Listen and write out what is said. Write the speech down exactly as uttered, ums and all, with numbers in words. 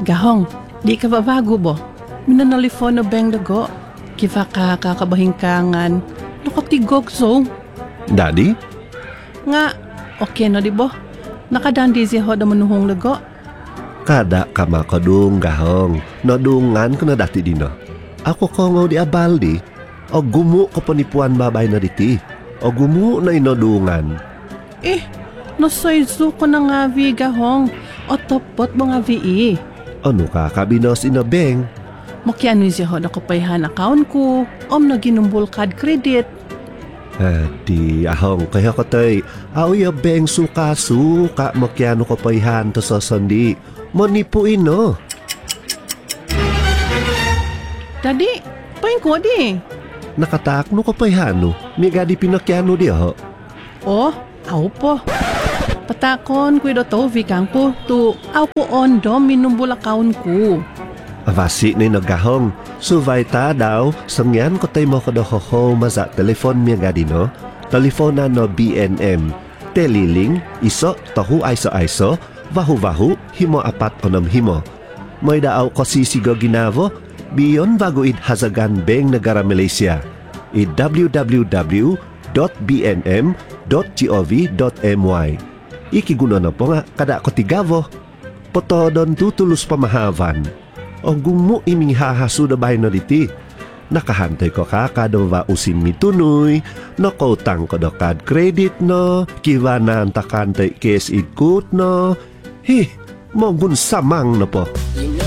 Gahong, di ka babago bo? Minanalifon na bang dago? Kiva ka kakabahingkangan. Nakatigog so. Daddy? Nga, okay na di bo? Nakadandi siya ho na manuhong dago. Kada ka makadung gahong. Nadungan ko na dati dino. Ako ko nga di abaldi. O gumu ko panipuan babay na diti. O gumu na inodungan. Eh, nasayzo ko na nga vi gahong. O topot mo nga vi eh. Ano ka kabinos inabeng? Makiano siya ho na kapayhan account ko. Om na ginumbol card credit. Ah, di ahong kaya ko tay. Aoy beng suka-suka makiano ko payhan to sa sandi. Manipuin no. Daddy, paing ko di. Nakatakno ko payhano. Miga di pinakyano di ho. Oh, aw po. Patakon ko ito to, vikang ko. Tu, aw po ondo, minumbol account ko. Avasi na nagahong. Suvay ta daw. Sangyan ko tayo mo ko do ho maza telefon miya gadi no. Telefon na no B N M. Teliling, iso, tahu aiso-aiso. Vahu-vahu, himo apat onam himo. May daaw ko sisigo ginavo, biyon bago id hazagan beng negara Malaysia. I w w w dot b n m dot gov dot m y. Ikiguno na po nga, kada ko tigavo. Potodon tutulus pamahavan. O gumo iming hahasu na bahay na diti. Nakahantay ko ka kadova usin mitunoy, nakotang ko do kad credit no, kiwa na antakantay kes idkut no. Hi, mogun samang na po.